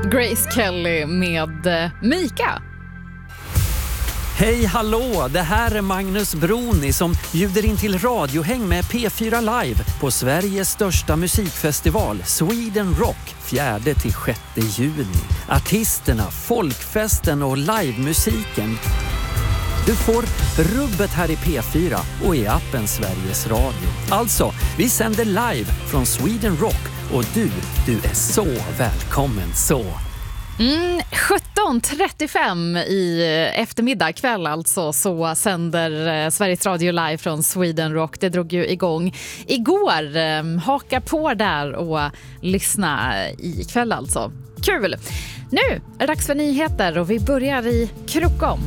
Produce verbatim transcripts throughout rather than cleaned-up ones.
Grace Kelly med eh, Mika. Hej, hallå! Det här är Magnus Broni som bjuder in till radiohäng med P fyra Live på Sveriges största musikfestival Sweden Rock fjärde till sjätte juni. Artisterna, folkfesten och livemusiken. Du får rubbet här i P fyra och i appen Sveriges Radio. Alltså, vi sänder live från Sweden Rock och du, du är så välkommen så. Mm, sjutton trettiofem i eftermiddag kväll alltså så sänder Sveriges Radio live från Sweden Rock. Det drog ju igång igår. Haka på där och lyssna ikväll alltså. Kul! Nu är det dags för nyheter och vi börjar i Krokom.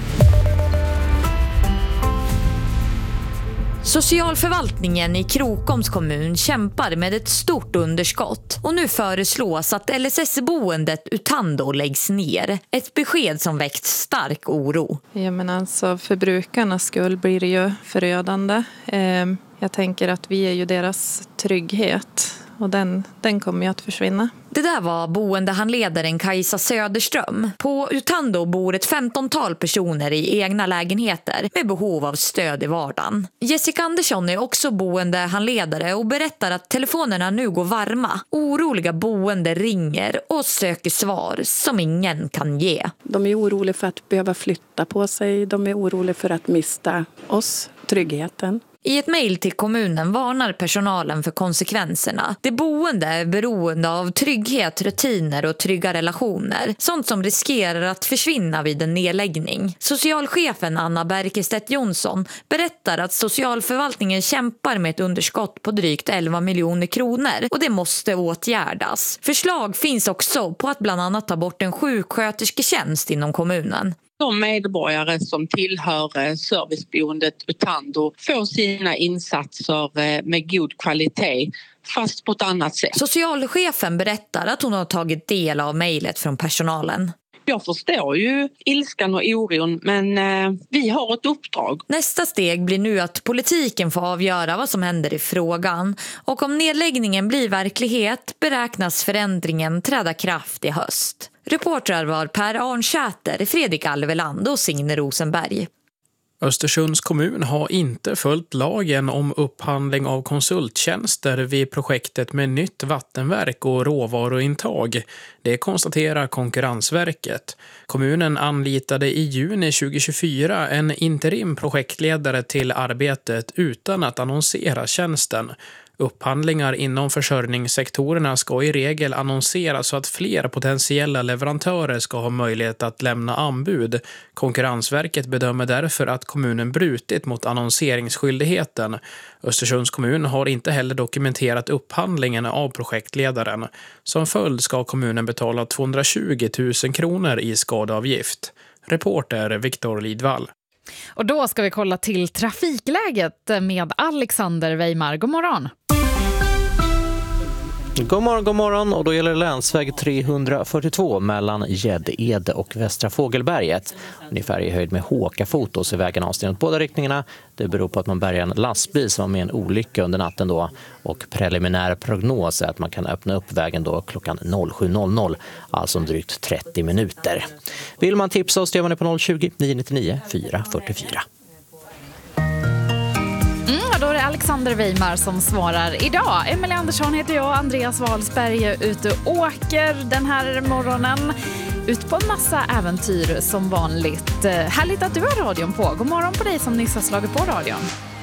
Socialförvaltningen i Krokoms kommun kämpar med ett stort underskott och nu föreslås att L S S-boendet Utando läggs ner. Ett besked som väckt stark oro. Ja, men alltså för brukarnas skull blir det ju förödande. Jag tänker att vi är ju deras trygghet och den, den kommer ju att försvinna. Det där var boendehandledaren Kajsa Söderström. På Utando bor ett femtontal personer i egna lägenheter med behov av stöd i vardagen. Jessica Andersson är också boendehandledare och berättar att telefonerna nu går varma. Oroliga boende ringer och söker svar som ingen kan ge. De är oroliga för att behöva flytta på sig. De är oroliga för att mista oss, tryggheten. I ett mejl till kommunen varnar personalen för konsekvenserna. Det boende är beroende av trygghet, rutiner och trygga relationer. Sånt som riskerar att försvinna vid en nedläggning. Socialchefen Anna Berkestedt Jonsson berättar att socialförvaltningen kämpar med ett underskott på drygt elva miljoner kronor och det måste åtgärdas. Förslag finns också på att bland annat ta bort en sjukskötersketjänst inom kommunen. De medborgare som tillhör serviceboendet Utando får sina insatser med god kvalitet fast på ett annat sätt. Socialchefen berättar att hon har tagit del av mejlet från personalen. Jag förstår ju ilskan och oron, men eh, vi har ett uppdrag. Nästa steg blir nu att politiken får avgöra vad som händer i frågan. Och om nedläggningen blir verklighet beräknas förändringen träda kraft i höst. Reportrar var Per Arnsäter, Fredrik Alveland och Signe Rosenberg. Östersunds kommun har inte följt lagen om upphandling av konsulttjänster vid projektet med nytt vattenverk och råvaruintag. Det konstaterar Konkurrensverket. Kommunen anlitade i juni tjugohundratjugofyra en interim projektledare till arbetet utan att annonsera tjänsten. Upphandlingar inom försörjningssektorerna ska i regel annonseras så att fler potentiella leverantörer ska ha möjlighet att lämna anbud. Konkurrensverket bedömer därför att kommunen brutit mot annonseringsskyldigheten. Östersunds kommun har inte heller dokumenterat upphandlingen av projektledaren. Som följd ska kommunen betala tvåhundratjugo tusen kronor i skadeavgift. Reporter Viktor Lidvall. Och då ska vi kolla till trafikläget med Alexander Weimar. God morgon! God morgon, god morgon. Och då gäller det länsväg trehundrafyrtiotvå mellan Gäddede och Västra Fågelberget. Ungefär i höjd med Håkafot så är vägen avstängd åt båda riktningarna. Det beror på att man bärgar en lastbil som var med en olycka under natten då. Och preliminär prognos är att man kan öppna upp vägen då klockan sju noll noll, alltså om drygt trettio minuter. Vill man tipsa oss, det gör man på noll tjugo, nio nittionio, fyra fyrtiofyra. Då är det Alexander Weimar som svarar idag. Emelie Andersson heter jag, Andreas Wahlsberg är ute och åker den här morgonen. Ut på en massa äventyr som vanligt. Härligt att du har radion på. God morgon på dig som nyss har slagit på radion.